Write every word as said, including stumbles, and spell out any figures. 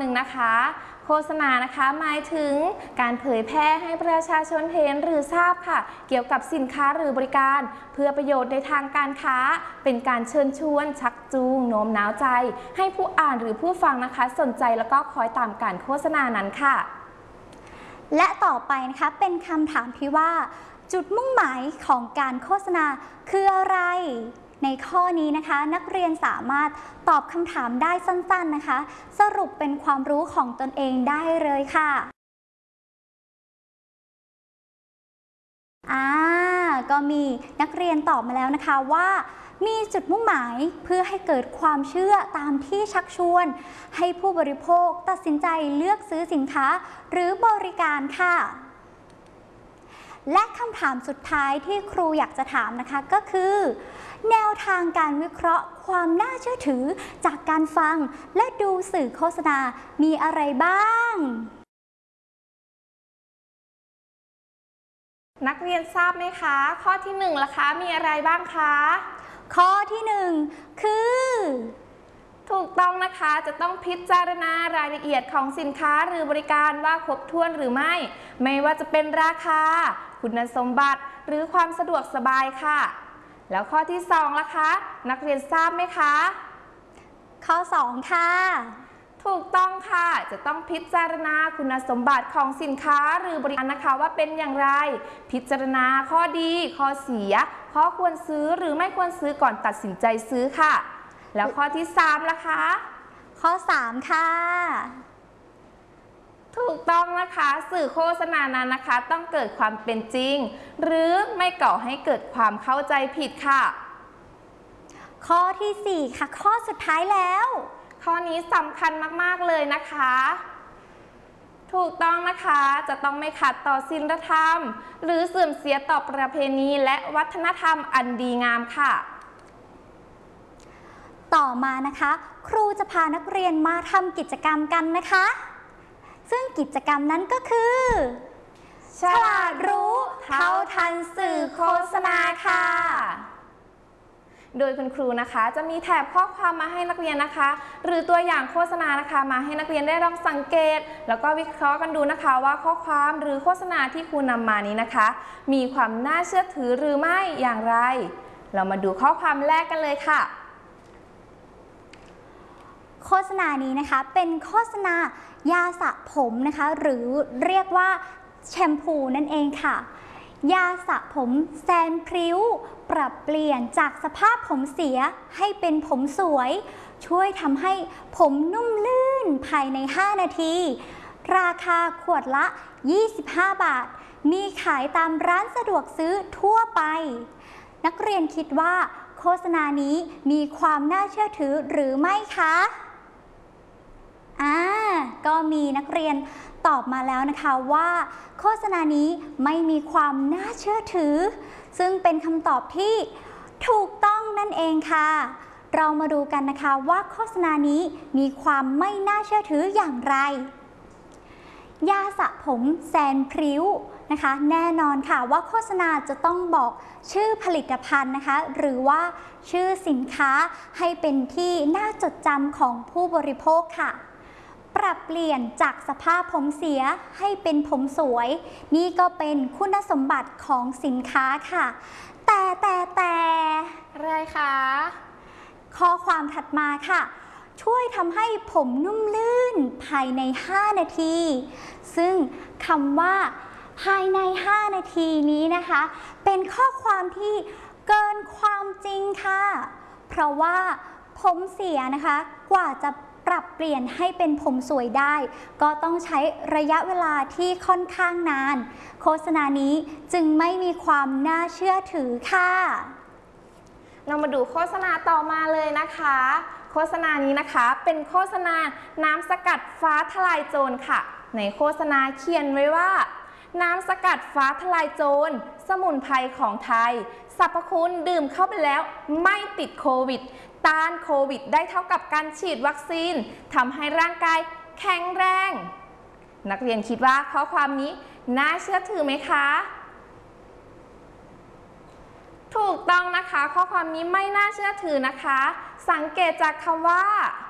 นึ่งนะคะโฆษณานะคะหมายถึงการเผยแพร่ให้ประชาชนเห็นหรือทราบค่ะเกี่ยวกับสินค้าหรือบริการเพื่อประโยชน์ในทางการค้าเป็นการเชิญชวนชักจูงโน้มน้าวใจให้ผู้อ่านหรือผู้ฟังนะคะสนใจแล้วก็คอยตามการโฆษณานั้นค่ะและต่อไปนะคะเป็นคำถามที่ว่าจุดมุ่งหมายของการโฆษณาคืออะไรในข้อนี้นะคะนักเรียนสามารถตอบคำถามได้สั้นๆนะคะสรุปเป็นความรู้ของตนเองได้เลยค่ะอ่าก็มีนักเรียนตอบมาแล้วนะคะว่ามีจุดมุ่งหมายเพื่อให้เกิดความเชื่อตามที่ชักชวนให้ผู้บริโภคตัดสินใจเลือกซื้อสินค้าหรือบริการค่ะและคำถามสุดท้ายที่ครูอยากจะถามนะคะก็คือแนวทางการวิเคราะห์ความน่าเชื่อถือจากการฟังและดูสื่อโฆษณามีอะไรบ้างนักเรียนทราบไหมคะข้อที่หนึ่งล่ะคะมีอะไรบ้างคะข้อที่หนึ่งคือถูกต้องนะคะจะต้องพิจารณารายละเอียดของสินค้าหรือบริการว่าครบถ้วนหรือไม่ไม่ว่าจะเป็นราคาคุณสมบัติหรือความสะดวกสบายค่ะแล้วข้อที่สองล่ะคะนักเรียนทราบไหมคะข้อสองค่ะถูกต้องค่ะจะต้องพิจารณาคุณสมบัติของสินค้าหรือบริการนะคะว่าเป็นอย่างไรพิจารณาข้อดีข้อเสียข้อควรซื้อหรือไม่ควรซื้อก่อนตัดสินใจซื้อค่ะแล้วข้อที่สามล่ะคะข้อสามค่ะถูกต้องนะคะสื่อโฆษณานั้นนะคะต้องเกิดความเป็นจริงหรือไม่ก่อให้เกิดความเข้าใจผิดค่ะข้อที่สี่ค่ะข้อสุดท้ายแล้วข้อนี้สำคัญมากๆเลยนะคะถูกต้องนะคะจะต้องไม่ขัดต่อศีลธรรมหรือเสื่อมเสียต่อประเพณีและวัฒนธรรมอันดีงามค่ะต่อมานะคะครูจะพานักเรียนมาทำกิจกรรมกันนะคะซึ่งกิจกรรมนั้นก็คือฉลาดรู้เท่าทันสื่อโฆษณาค่ะโดยคุณครูนะคะจะมีแถบข้อความมาให้นักเรียนนะคะหรือตัวอย่างโฆษณานะคะมาให้นักเรียนได้ลองสังเกตแล้วก็วิเคราะห์กันดูนะคะว่าข้อความหรือโฆษณาที่ครูนำมานี้นะคะมีความน่าเชื่อถือหรือไม่อย่างไรเรามาดูข้อความแรกกันเลยค่ะโฆษณานี้นะคะเป็นโฆษณายาสระผมนะคะหรือเรียกว่าแชมพูนั่นเองค่ะยาสระผมแซนพริ้วปรับเปลี่ยนจากสภาพผมเสียให้เป็นผมสวยช่วยทำให้ผมนุ่มลื่นภายในห้านาทีราคาขวดละยี่สิบห้าบาทมีขายตามร้านสะดวกซื้อทั่วไปนักเรียนคิดว่าโฆษณานี้มีความน่าเชื่อถือหรือไม่คะอ่าก็มีนักเรียนตอบมาแล้วนะคะว่าโฆษณานี้ไม่มีความน่าเชื่อถือซึ่งเป็นคำตอบที่ถูกต้องนั่นเองค่ะเรามาดูกันนะคะว่าโฆษณานี้มีความไม่น่าเชื่อถืออย่างไรยาสระผมแซนพริ้วนะคะแน่นอนค่ะว่าโฆษณาจะต้องบอกชื่อผลิตภัณฑ์นะคะหรือว่าชื่อสินค้าให้เป็นที่น่าจดจำของผู้บริโภคค่ะปรับเปลี่ยนจากสภาพผมเสียให้เป็นผมสวยนี่ก็เป็นคุณสมบัติของสินค้าค่ะแต่แต่แต่อะไรคะข้อความถัดมาค่ะช่วยทำให้ผมนุ่มลื่นภายในห้านาทีซึ่งคำว่าภายในห้านาทีนี้นะคะเป็นข้อความที่เกินความจริงค่ะเพราะว่าผมเสียนะคะกว่าจะปรับเปลี่ยนให้เป็นผมสวยได้ก็ต้องใช้ระยะเวลาที่ค่อนข้างนานโฆษณานี้จึงไม่มีความน่าเชื่อถือค่ะเรามาดูโฆษณาต่อมาเลยนะคะโฆษณานี้นะคะเป็นโฆษณาน้ำสกัดฟ้าทลายโจรค่ะในโฆษณาเขียนไว้ว่าน้ำสกัดฟ้าทลายโจรสมุนไพรของไทยสรรพคุณดื่มเข้าไปแล้วไม่ติดโควิดต้านโควิดได้เท่ากับการฉีดวัคซีนทำให้ร่างกายแข็งแรงนักเรียนคิดว่าข้อความนี้น่าเชื่อถือไหมคะถูกต้องนะคะข้อความนี้ไม่น่าเชื่อถือนะคะสังเกตจากคำว่า